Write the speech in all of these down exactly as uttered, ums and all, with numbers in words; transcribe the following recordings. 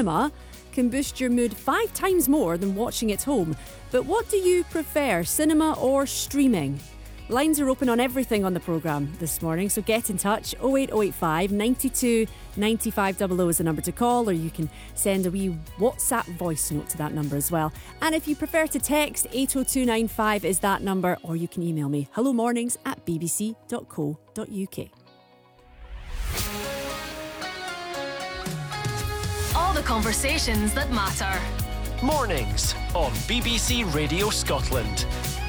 cinema can boost your mood five times more than watching at home. But what do you prefer, cinema or streaming? Lines are open on everything on the programme this morning, so get in touch. oh eight oh eight five, nine two, nine five double oh is the number to call, or you can send a wee WhatsApp voice note to that number as well. And if you prefer to text, eight oh two nine five is that number, or you can email me, hello mornings at b b c dot co dot u k. All the conversations that matter. Mornings on B B C Radio Scotland.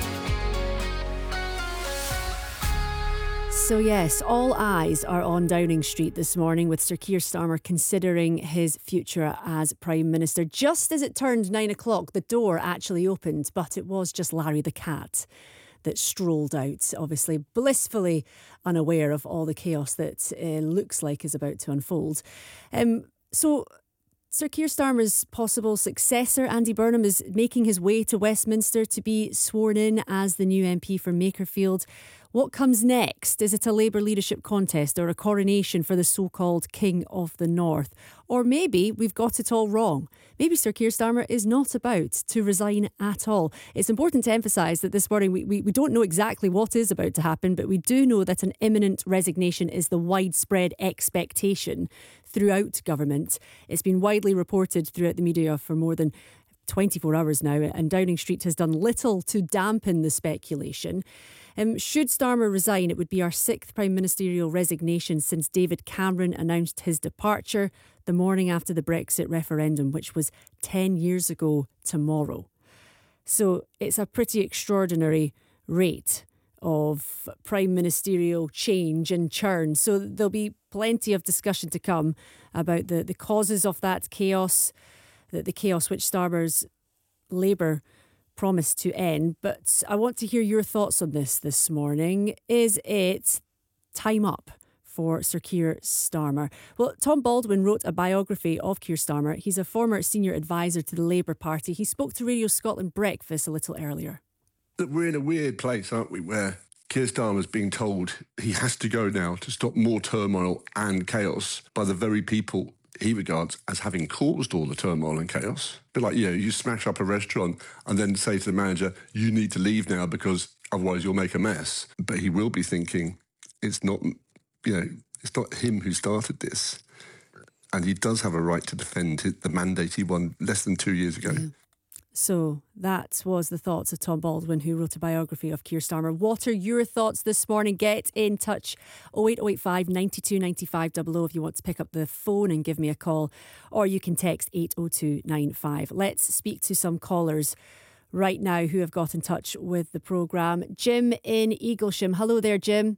So yes, all eyes are on Downing Street this morning, with Sir Keir Starmer considering his future as Prime Minister. Just as it turned nine o'clock, the door actually opened, but it was just Larry the cat that strolled out, obviously blissfully unaware of all the chaos that uh, looks like is about to unfold. Um, so... Sir Keir Starmer's possible successor, Andy Burnham, is making his way to Westminster to be sworn in as the new M P for Makerfield. What comes next? Is it a Labour leadership contest or a coronation for the so-called King of the North? Or maybe we've got it all wrong. Maybe Sir Keir Starmer is not about to resign at all. It's important to emphasise that this morning we, we, we don't know exactly what is about to happen, but we do know that an imminent resignation is the widespread expectation throughout government. It's been widely reported throughout the media for more than twenty-four hours now, and Downing Street has done little to dampen the speculation. Um, should Starmer resign, it would be our sixth prime ministerial resignation since David Cameron announced his departure the morning after the Brexit referendum, which was ten years ago tomorrow. So it's a pretty extraordinary rate of prime ministerial change and churn. So there'll be plenty of discussion to come about the, the causes of that chaos, the, the chaos which Starmer's Labour promised to end. But I want to hear your thoughts on this this morning. Is it time up for Sir Keir Starmer? Well, Tom Baldwin wrote a biography of Keir Starmer. He's a former senior advisor to the Labour Party. He spoke to Radio Scotland Breakfast a little earlier. We're in a weird place, aren't we, where Keir Starmer's being told he has to go now to stop more turmoil and chaos by the very people he regards as having caused all the turmoil and chaos. A bit like, you know, you smash up a restaurant and then say to the manager, you need to leave now because otherwise you'll make a mess. But he will be thinking, it's not, you know, it's not him who started this. And he does have a right to defend the mandate he won less than two years ago. Yeah. So that was the thoughts of Tom Baldwin, who wrote a biography of Keir Starmer. What are your thoughts this morning? Get in touch. oh eight oh eight five, nine two, nine five double oh if you want to pick up the phone and give me a call, or you can text eight oh two nine five. Let's speak to some callers right now who have got in touch with the programme. Jim in Eaglesham. Hello there, Jim.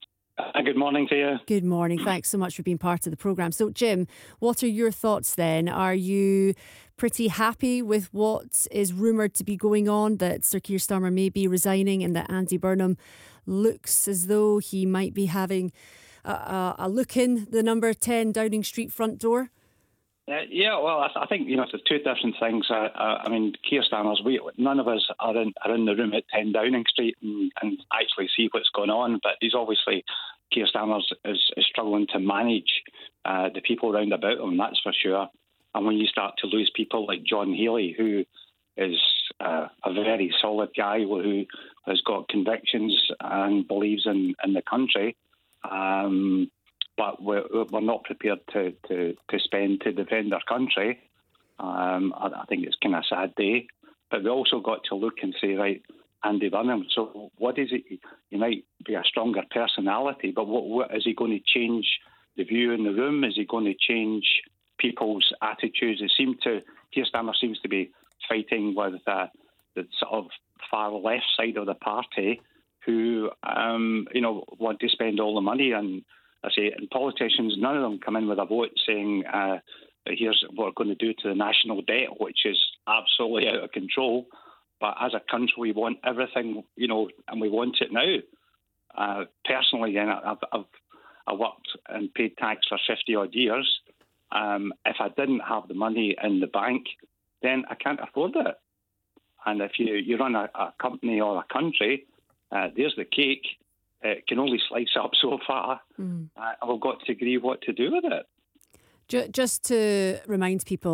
Uh, good morning to you. Good morning. Thanks so much for being part of the programme. So, Jim, what are your thoughts then? Are you pretty happy with what is rumoured to be going on, that Sir Keir Starmer may be resigning and that Andy Burnham looks as though he might be having a, a, a look in the number ten Downing Street front door? Uh, yeah, well, I, th- I think, you know, it's two different things. Uh, uh, I mean, Keir Starmer's, we, none of us are in, are in the room at ten Downing Street and, and actually see what's going on, but he's obviously, Keir Starmer is, is struggling to manage uh, the people round about him, that's for sure. And when you start to lose people like John Healey, who is uh, a very solid guy who has got convictions and believes in, in the country, um, but we're, we're not prepared to, to, to spend to defend our country. Um, I, I think it's kind of a sad day. But we also got to look and say, right, Andy Burnham, so what is it? He might be a stronger personality, but what, what is he going to change the view in the room? Is he going to change people's attitudes? It seemed to, Keir Starmer seems to be fighting with uh, the sort of far left side of the party who, um, you know, want to spend all the money. And I say, and politicians, none of them come in with a vote saying, uh, here's what we're going to do to the national debt, which is absolutely out of control. But as a country, we want everything, you know, and we want it now. Uh, personally, then, I've, I've I worked and paid tax for fifty odd years. Um, if I didn't have the money in the bank, then I can't afford it. And if you, you run a, a company or a country, uh, there's the cake. It can only slice up so far. Mm. Uh, and we've got to agree what to do with it. Just to remind people,